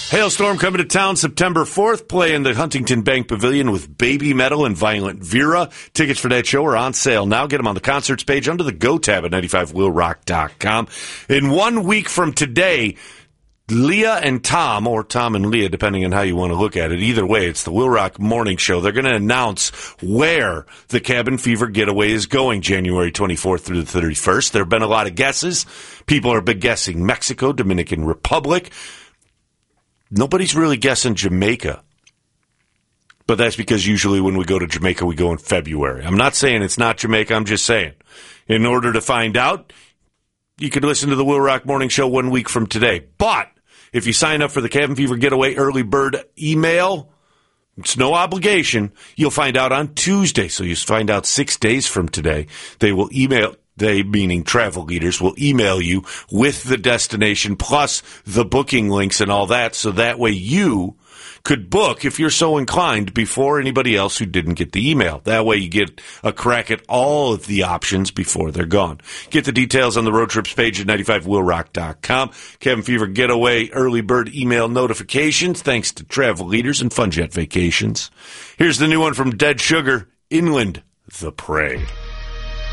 Hailstorm coming to town September 4th. Play in the Huntington Bank Pavilion with Baby Metal and Violent Vera. Tickets for that show are on sale now. Get them on the concerts page under the Go tab at 95willrock.com. In 1 week from today, Leah and Tom, or Tom and Leah, depending on how you want to look at it. Either way, it's the Will Rock Morning Show. They're going to announce where the Cabin Fever Getaway is going January 24th through the 31st. There have been a lot of guesses. People are guessing Mexico, Dominican Republic. Nobody's really guessing Jamaica. But that's because usually when we go to Jamaica, we go in February. I'm not saying it's not Jamaica. I'm just saying. In order to find out, you could listen to the Will Rock Morning Show 1 week from today. But if you sign up for the Cabin Fever Getaway early bird email, it's no obligation. You'll find out on Tuesday. So you find out 6 days from today. They will email, they meaning travel leaders, will email you with the destination plus the booking links and all that. So that way you could book, if you're so inclined, before anybody else who didn't get the email. That way you get a crack at all of the options before they're gone. Get the details on the road trips page at 95willrock.com. Cabin Fever Getaway early bird email notifications, thanks to Travel Leaders and Funjet Vacations. Here's the new one from Dead Sugar, Inland the Prey.